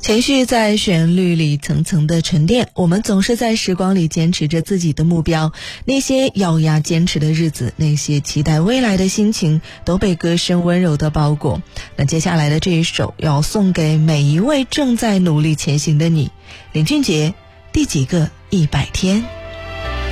情绪在旋律里层层的沉淀，我们总是在时光里坚持着自己的目标，那些咬牙坚持的日子，那些期待未来的心情，都被歌声温柔的包裹。那接下来的这一首要送给每一位正在努力前行的你，林俊杰，第几个100天。